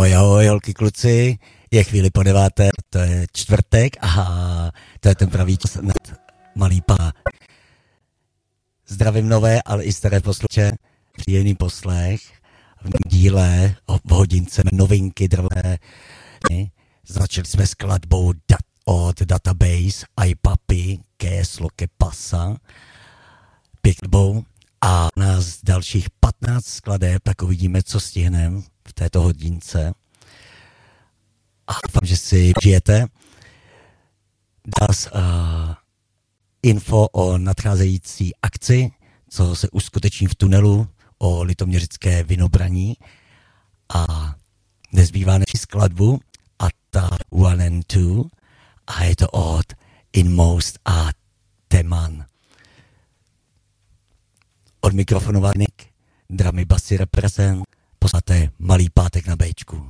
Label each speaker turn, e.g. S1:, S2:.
S1: Ahoj, ahoj, holky, kluci, je chvíli po 9, to je čtvrtek a to je ten pravý čas nad malý pá. Zdravím nové, ale i staré posluchače, příjemný poslech v díle o hodince novinky drvé. Začali jsme skladbou od Database, iPapi, Keslo, Kepasa, pěknou a nás dalších 15 skladeb, tak uvidíme, co stihneme v této hodince. A doufám, že si žijete. Das info o nadcházející akci, co se uskuteční v tunelu o litoměřické vinobraní. A nezbývá než skladbu a ta One and Two a je to od Inmost a Teman. Od mikrofonu Varnik, dramy basy reprezent, posláte malý pátek na Bčku.